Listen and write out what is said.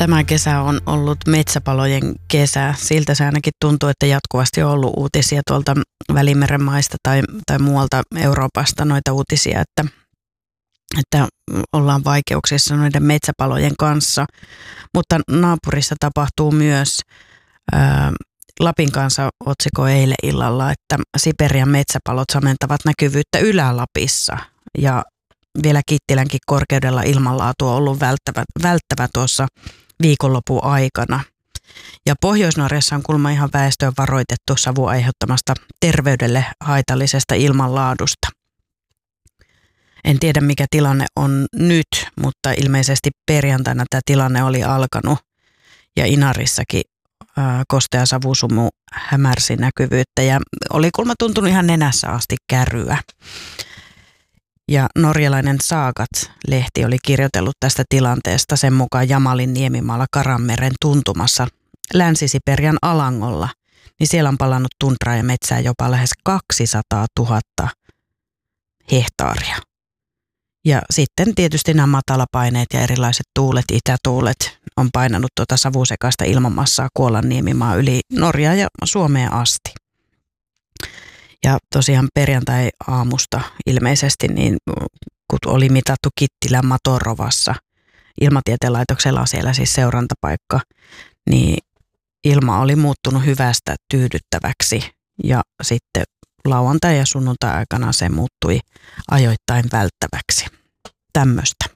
Tämä kesä on ollut metsäpalojen kesä. Siltä se ainakin tuntuu, että jatkuvasti on ollut uutisia tuolta Välimeren maista tai muualta Euroopasta noita uutisia, että ollaan vaikeuksissa noiden metsäpalojen kanssa. Mutta naapurissa tapahtuu myös. Lapin kanssa otsikoi eilen illalla, että Siperian metsäpalot samentavat näkyvyyttä Ylä-Lapissa ja vielä Kittilänkin korkeudella ilmanlaatu on ollut välttävä tuossa viikonlopun aikana. Ja Pohjois-Norjassa on kuulemma ihan väestöön varoitettu savun aiheuttamasta terveydelle haitallisesta ilmanlaadusta. En tiedä mikä tilanne on nyt, mutta ilmeisesti perjantaina tämä tilanne oli alkanut ja Inarissakin kostea savusumu hämärsi näkyvyyttä ja oli kuulemma tuntunut ihan nenässä asti käryä. Ja norjalainen Saagat-lehti oli kirjoitellut tästä tilanteesta sen mukaan Jamalin niemimaalla Karanmeren tuntumassa Länsi-Siperian Alangolla, niin siellä on palannut tundraa ja metsää jopa lähes 200 000 hehtaaria. Ja sitten tietysti nämä matalapaineet ja erilaiset tuulet, itätuulet on painanut tuota savusekaista ilmanmassaa Kuolan niemimaa yli Norjaa ja Suomeen asti. Ja tosiaan perjantai-aamusta ilmeisesti, niin kun oli mitattu Kittilän Matorovassa, Ilmatieteen laitoksella on siellä siis seurantapaikka, niin ilma oli muuttunut hyvästä tyydyttäväksi ja sitten lauantai- ja sunnuntai-aikana se muuttui ajoittain välttäväksi. Tämmöistä.